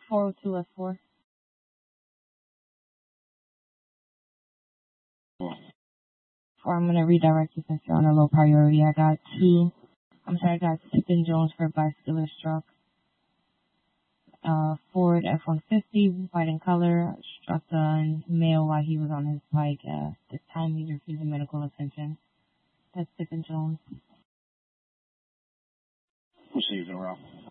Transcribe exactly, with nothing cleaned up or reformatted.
four oh two F four. Or I'm going to redirect you since you're on a low priority. I got two. I'm sorry, I got Stephen Jones for bicycle struck. Uh, Ford F one fifty, white in color, struck a male while he was on his bike. Uh, this time he's refusing medical attention. That's Stephen Jones. Received in route.